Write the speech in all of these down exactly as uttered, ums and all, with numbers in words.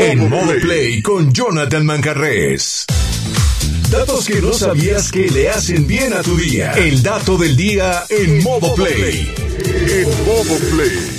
En Modo Play con Jonathan Manjarrés. Datos que no sabías que le hacen bien a tu día. El dato del día en Modo Play. En Modo Play.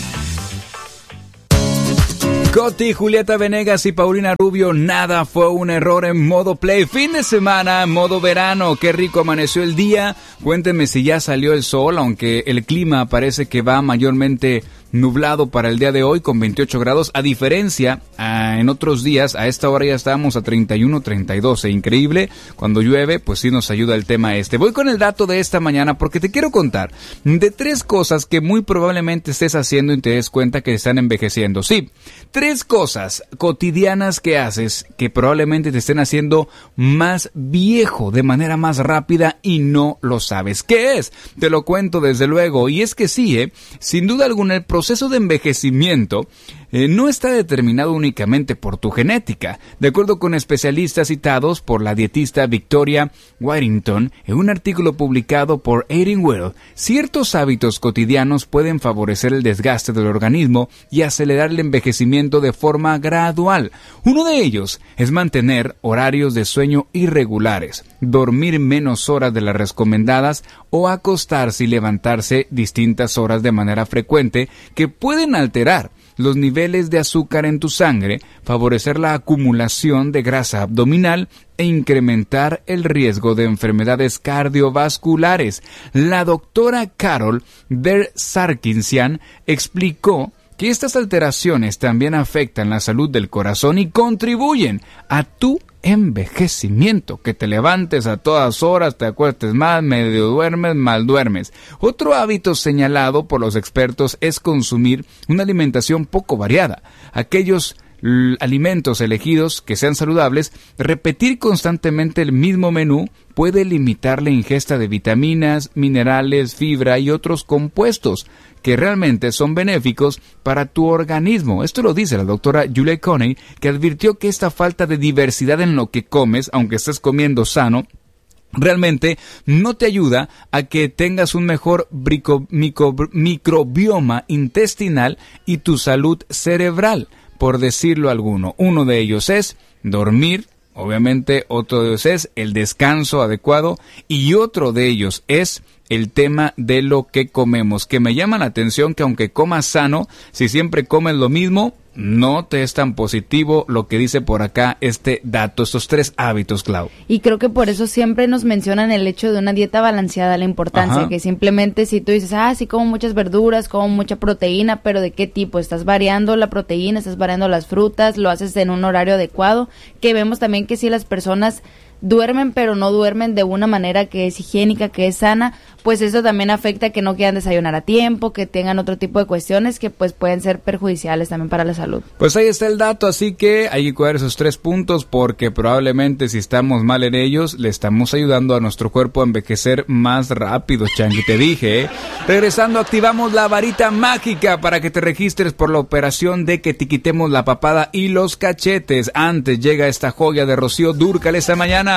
Coti, Julieta Venegas y Paulina Rubio, nada fue un error en Modo Play. Fin de semana, modo verano, qué rico amaneció el día. Cuéntenme si ya salió el sol, aunque el clima parece que va mayormente nublado para el día de hoy con veintiocho grados, a diferencia a, en otros días, a esta hora ya estábamos a treinta y uno, treinta y dos, e increíble, cuando llueve, pues sí nos ayuda el tema este. Voy con el dato de esta mañana porque te quiero contar de tres cosas que muy probablemente estés haciendo y te des cuenta que están envejeciendo. Sí, tres cosas cotidianas que haces que probablemente te estén haciendo más viejo de manera más rápida y no lo sabes. ¿Qué es? Te lo cuento desde luego, y es que sí, eh, sin duda alguna el proceso de envejecimiento eh, no está determinado únicamente por tu genética. De acuerdo con especialistas citados por la dietista Victoria Whittington en un artículo publicado por Eating Well, ciertos hábitos cotidianos pueden favorecer el desgaste del organismo y acelerar el envejecimiento de forma gradual. Uno de ellos es mantener horarios de sueño irregulares, dormir menos horas de las recomendadas o acostarse y levantarse distintas horas de manera frecuente, que pueden alterar los niveles de azúcar en tu sangre, favorecer la acumulación de grasa abdominal e incrementar el riesgo de enfermedades cardiovasculares. La doctora Carol Der Sarkinsian explicó que estas alteraciones también afectan la salud del corazón y contribuyen a tu envejecimiento, que te levantes a todas horas, te acuestes mal, medio duermes, mal duermes. Otro hábito señalado por los expertos es consumir una alimentación poco variada. Aquellos l- alimentos elegidos que sean saludables, repetir constantemente el mismo menú puede limitar la ingesta de vitaminas, minerales, fibra y otros compuestos que realmente son benéficos para tu organismo. Esto lo dice la doctora Julie Coney, que advirtió que esta falta de diversidad en lo que comes, aunque estés comiendo sano, realmente no te ayuda a que tengas un mejor brico, micro, microbioma intestinal y tu salud cerebral, por decirlo alguno. Uno de ellos es dormir. Obviamente, otro de ellos es el descanso adecuado y otro de ellos es el tema de lo que comemos, que me llama la atención que aunque comas sano, si siempre comes lo mismo, no te es tan positivo lo que dice por acá este dato, estos tres hábitos, Clau. Y creo que por eso siempre nos mencionan el hecho de una dieta balanceada, la importancia, Ajá. que simplemente si tú dices, ah, sí como muchas verduras, como mucha proteína, pero ¿de qué tipo? Estás variando la proteína, estás variando las frutas, lo haces en un horario adecuado, que vemos también que si las personas duermen pero no duermen de una manera que es higiénica, que es sana, pues eso también afecta a que no quieran desayunar a tiempo, que tengan otro tipo de cuestiones que pues pueden ser perjudiciales también para la salud. Pues ahí está el dato, así que hay que cuidar esos tres puntos porque probablemente si estamos mal en ellos, le estamos ayudando a nuestro cuerpo a envejecer más rápido, Changi, te dije, ¿eh? Regresando, activamos la varita mágica para que te registres por la operación de que te quitemos la papada y los cachetes. Antes llega esta joya de Rocío Dúrcal esta mañana.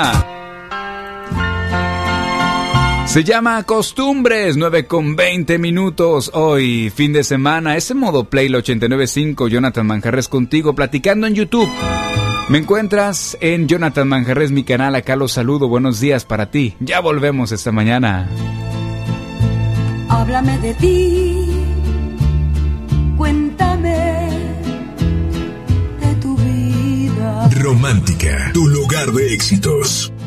Se llama Costumbres, nueve con veinte minutos, hoy fin de semana, ese Modo Play, el ochenta y nueve punto cinco, Jonathan Manjarrés contigo, platicando en YouTube. Me encuentras en Jonathan Manjarrés, mi canal, acá los saludo, buenos días para ti, ya volvemos esta mañana. Háblame de ti, cuéntame de tu vida. Romántica, tu lugar de éxitos.